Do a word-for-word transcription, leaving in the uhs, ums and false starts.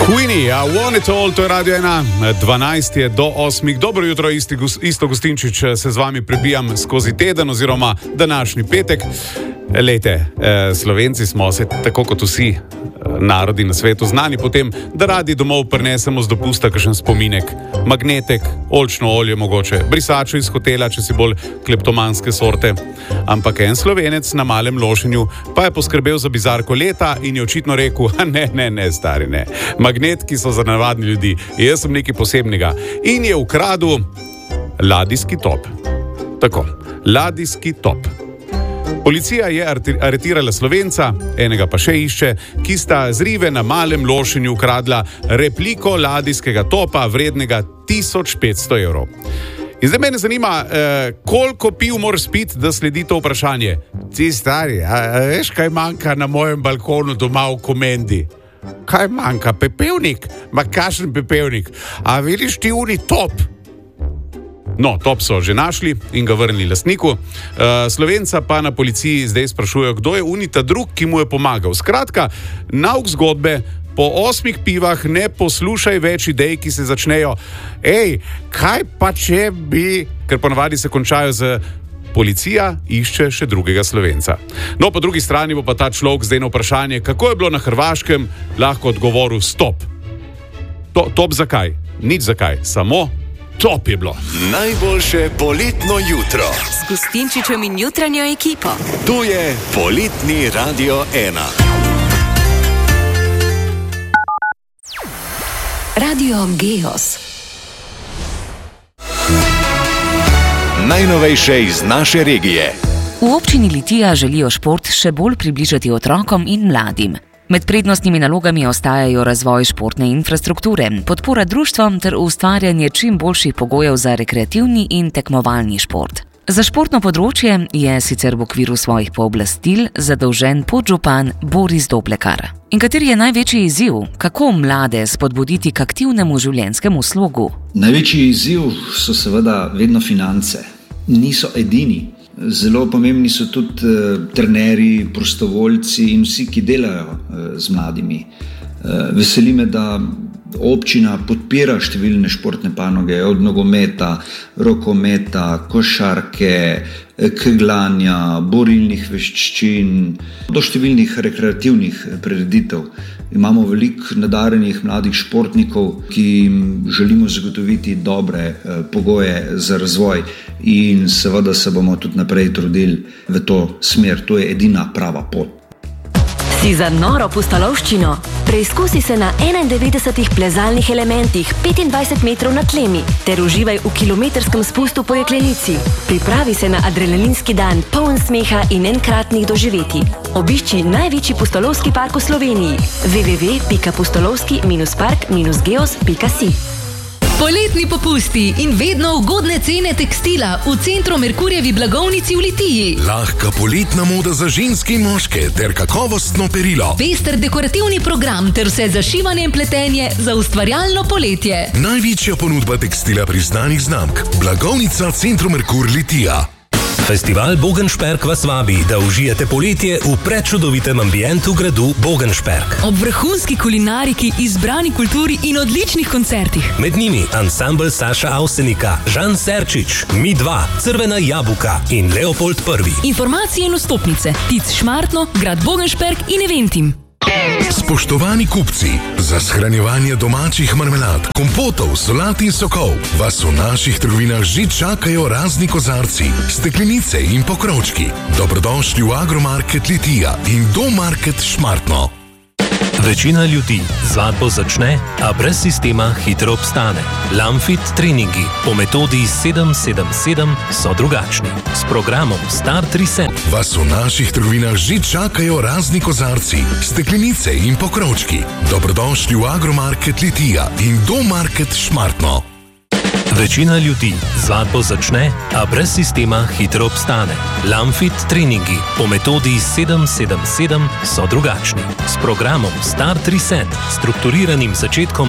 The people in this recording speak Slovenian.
Queenie, I want it all, to je Radio ena, dvanajst je do osmih. Dobro jutro, isti, isto Gostinčič se z vami prebijam skozi teden oziroma današnji petek. Lejte, Slovenci smo se tako kot vsi narodi na svetu znani potem, da radi domov prinesemo z dopusta kakšen spominek, magnetek, oljčno olje mogoče, brisačo iz hotela, če si bolj kleptomanske sorte. Ampak en Slovenec na Malem Lošinju pa je poskrbel za bizarko leta in je očitno rekel, ne, ne, ne, stari, ne. Magnetki so za navadni ljudi, jaz sem nekaj posebnega. In je ukradel ladijski top. Tako, ladijski top. Policija je aretirala Slovenca, enega pa še išče, ki sta z rive na Malem Lošinju ukradla repliko ladijskega topa vrednega tisoč petsto evrov. In zdaj mene zanima, eh, koliko piv moraš spiti, da sledi to vprašanje. Ti stari, a, a veš, kaj manjka na mojem balkonu doma v Komendi? Kaj manjka? Pepevnik? Ma kakšen pepevnik? A vidiš ti uni top? No, top so že našli in ga vrnili lastniku. Uh, Slovenca pa na policiji zdaj sprašujejo, kdo je unita drug, ki mu je pomagal. Skratka, nauk zgodbe, po osmih pivah ne poslušaj več idej, ki se začnejo. Ej, kaj pa če bi, ker ponavadi se končajo z policija išče še drugega Slovenca. No, po drugi strani bo pa ta človek zdaj na vprašanje, kako je bilo na Hrvaškem, lahko odgovoril stop. To, top zakaj? Nič zakaj, samo top je bilo. Najboljše poletno jutro s Gostinčičem in jutranjo ekipo. Tu je poletni Radio ena. Radio Geos. Najnovejše iz naše regije. V občini Litija želijo šport še bolj približati otrokom in mladim. Med prednostnimi nalogami ostajajo razvoj športne infrastrukture, podpora društvom ter ustvarjanje čim boljših pogojev za rekreativni in tekmovalni šport. Za športno področje je sicer v okviru svojih pooblastil zadolžen podžupan Boris Doblekar. In kateri je največji izziv? Kako mlade spodbuditi k aktivnemu življenjskemu slogu? Največji izziv so seveda vedno finance. Niso edini. Zelo pomembni so tudi uh, trenerji, prostovoljci in vsi, ki delajo uh, z mladimi. Uh, veseli me, da občina podpira številne športne panoge, od nogometa, rokometa, košarke, keglanja, borilnih veščin, do številnih rekreativnih prireditev. Imamo veliko nadarenih mladih športnikov, ki jim želimo zagotoviti dobre eh, pogoje za razvoj in seveda se bomo tudi naprej trudili v to smer. To je edina prava pot. Si za noro pustolovščino? Preizkusi se na enaindevetdesetih plezalnih elementih petindvajset metrov nad tlemi ter uživaj v kilometrskem spustu po jeklenici. Pripravi se na adrenalinski dan, poln smeha in enkratnih doživetij. Obišči največji pustolovski park v Sloveniji w w w pika pustolovski park geos pika si. Poletni popusti in vedno ugodne cene tekstila v centru Merkurjevi blagovnici v Litiji. Lahka poletna moda za ženske in moške ter kakovostno perilo. Pester dekorativni program ter vse za šivanje in pletenje za ustvarjalno poletje. Največja ponudba tekstila priznanih znamk. Blagovnica Centru Merkur Litija. Festival Bogenšperk vas vabi, da užijete poletje v prečudovitem ambientu gradu Bogenšperk. Ob vrhunski kulinariki, izbrani kulturi in odličnih koncertih. Med njimi ansambl Saša Avsenika, Žan Serčič, Mi dva, Crvena jabuka in Leopold prvi. Informacije in vstopnice. Tic Šmartno, grad Bogenšperk in Eventim. Spoštovani kupci, za shranjevanje domačih marmelad, kompotov, solat in sokov vas v naših trgovinah že čakajo razni kozarci, steklenice in pokrovčki. Dobrodošli v Agromarket Litija in Domarket Šmartno. Večina ljudi zvadbo začne, a brez sistema hitro obstane. Lamfit treningi po metodi sedem sedem sedem so drugačni. S programom Start Reset vas v naših trgovinah že čakajo razni kozarci, steklenice in pokrovčki. Dobrodošli v Agromarket Litija in Domarket Šmartno. Večina ljudi zvadbo začne, a brez sistema hitro obstane. Lamfit treningi po metodi sedem sedem sedem so drugačni. S programom Start Reset, strukturiranim začetkom